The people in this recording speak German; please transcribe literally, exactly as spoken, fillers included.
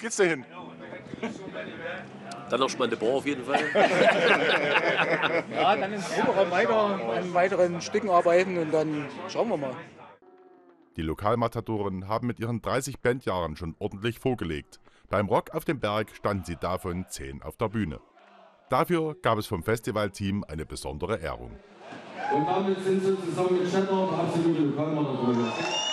geht's dahin? Dann noch Schmandebor auf jeden Fall. Ja, dann ins Proberaum weiter, an weiteren Stücken arbeiten und dann schauen wir mal. Die Lokalmatadoren haben mit ihren dreißig Bandjahren schon ordentlich vorgelegt. Beim Rock auf dem Berg standen sie davon zehn auf der Bühne. Dafür gab es vom Festivalteam eine besondere Ehrung. Und damit sind sie zusammen mit Shatter absolute Lokalmatadoren.